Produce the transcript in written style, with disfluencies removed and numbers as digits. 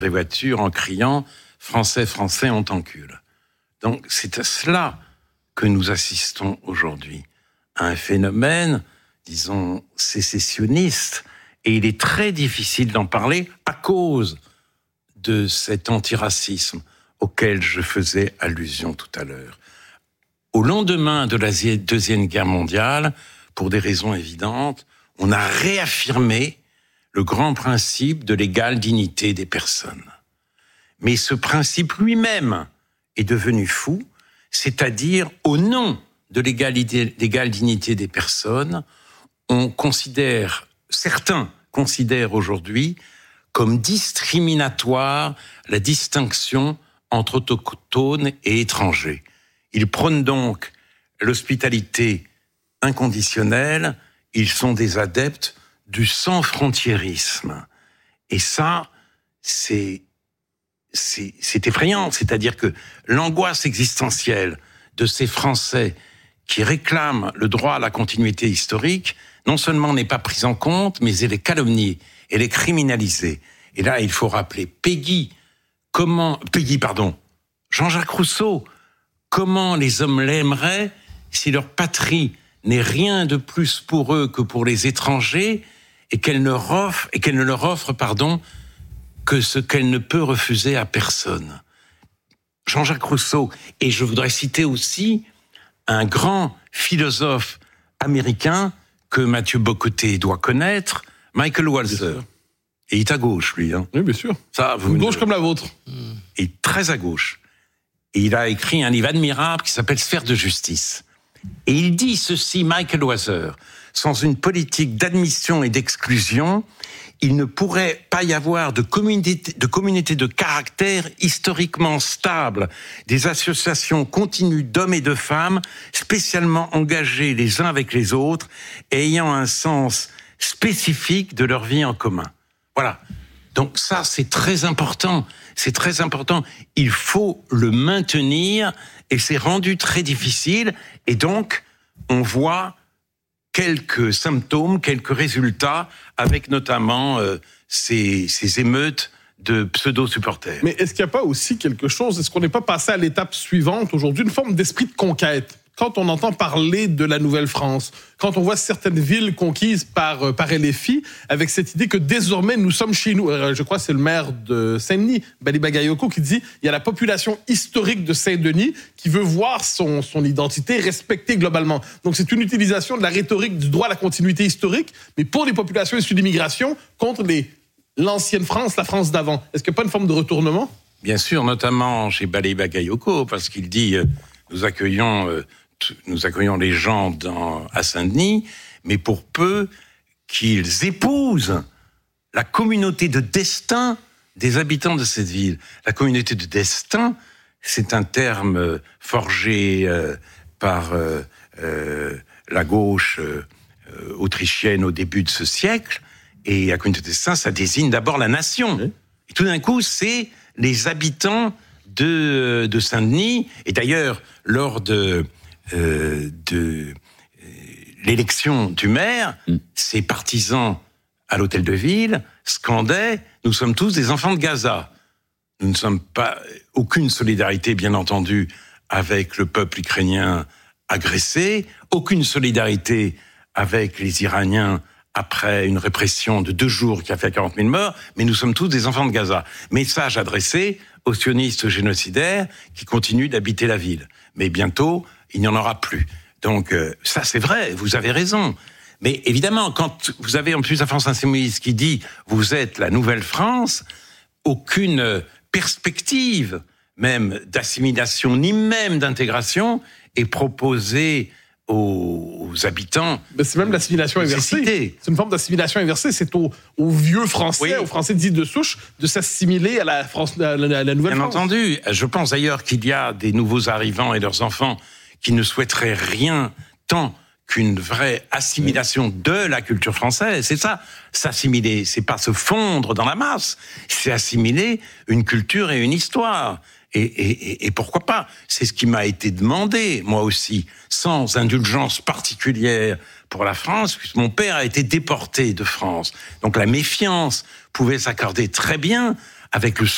des voitures en criant « Français, Français, on t'encule ». Donc c'est à cela que nous assistons aujourd'hui, à un phénomène, disons, sécessionniste, et il est très difficile d'en parler à cause de cet antiracisme auquel je faisais allusion tout à l'heure. Au lendemain de la Deuxième Guerre mondiale, pour des raisons évidentes, on a réaffirmé le grand principe de l'égale dignité des personnes. Mais ce principe lui-même est devenu fou, c'est-à-dire au nom de l'égale dignité des personnes, certains considèrent aujourd'hui comme discriminatoire la distinction entre autochtones et étrangers. Ils prônent donc l'hospitalité inconditionnelle, ils sont des adeptes du sans-frontiérisme. Et ça, c'est effrayant. C'est-à-dire que l'angoisse existentielle de ces Français qui réclament le droit à la continuité historique, non seulement n'est pas prise en compte, mais elle est calomniée, elle est criminalisée. Et là, il faut rappeler Jean-Jacques Rousseau, comment les hommes l'aimeraient si leur patrie n'est rien de plus pour eux que pour les étrangers et qu'elle ne leur offre que ce qu'elle ne peut refuser à personne. Jean-Jacques Rousseau, et je voudrais citer aussi un grand philosophe américain que Mathieu Bocoté doit connaître, Michael Walzer. Et il est à gauche, lui. Hein. Oui, bien sûr. Ça, gauche comme la vôtre. Il est très à gauche. Et il a écrit un livre admirable qui s'appelle « Sphère de justice ». Et il dit ceci, Michael Walzer, sans une politique d'admission et d'exclusion, il ne pourrait pas y avoir de communauté de caractère historiquement stable, des associations continues d'hommes et de femmes, spécialement engagés les uns avec les autres, et ayant un sens spécifique de leur vie en commun. Voilà. Donc ça, c'est très important. C'est très important. Il faut le maintenir, et c'est rendu très difficile. Et donc, on voit quelques symptômes, quelques résultats, avec notamment ces émeutes de pseudo-supporters. Mais est-ce qu'il n'y a pas aussi quelque chose, est-ce qu'on n'est pas passé à l'étape suivante aujourd'hui, une forme d'esprit de conquête? Quand on entend parler de la Nouvelle-France, quand on voit certaines villes conquises par LFI, avec cette idée que désormais nous sommes chez nous, je crois que c'est le maire de Saint-Denis, Bali Bagayoko, qui dit il y a la population historique de Saint-Denis qui veut voir son identité respectée globalement. Donc c'est une utilisation de la rhétorique du droit à la continuité historique, mais pour les populations issues d'immigration, contre l'ancienne France, la France d'avant. Est-ce qu'il n'y a pas une forme de retournement? Bien sûr, notamment chez Bali Bagayoko, parce qu'il dit nous accueillons les gens à Saint-Denis, mais pour peu qu'ils épousent la communauté de destin des habitants de cette ville. La communauté de destin, c'est un terme forgé par la gauche autrichienne au début de ce siècle, et la communauté de destin, ça désigne d'abord la nation. Oui. Et tout d'un coup, c'est les habitants de Saint-Denis, et d'ailleurs, lors de l'élection du maire, ses partisans à l'hôtel de ville scandaient « Nous sommes tous des enfants de Gaza ». Nous ne sommes pas aucune solidarité, bien entendu, avec le peuple ukrainien agressé, aucune solidarité avec les Iraniens après une répression de 2 jours qui a fait 40 000 morts, mais nous sommes tous des enfants de Gaza. Message adressé aux sionistes génocidaires qui continuent d'habiter la ville. Mais bientôt, il n'y en aura plus. Donc ça, c'est vrai, vous avez raison. Mais évidemment, quand vous avez en plus la France insoumise qui dit « vous êtes la Nouvelle-France », aucune perspective même d'assimilation, ni même d'intégration, est proposée aux habitants. Mais c'est même l'assimilation inversée. C'est une forme d'assimilation inversée. C'est aux vieux Français, oui, aux Français dits de souche, de s'assimiler à la Nouvelle-France. Bien entendu. Je pense d'ailleurs qu'il y a des nouveaux arrivants et leurs enfants qui ne souhaiteraient rien tant qu'une vraie assimilation de la culture française. C'est ça, s'assimiler. C'est pas se fondre dans la masse. C'est assimiler une culture et une histoire. Et pourquoi pas? C'est ce qui m'a été demandé, moi aussi, sans indulgence particulière pour la France, puisque mon père a été déporté de France. Donc la méfiance pouvait s'accorder très bien avec le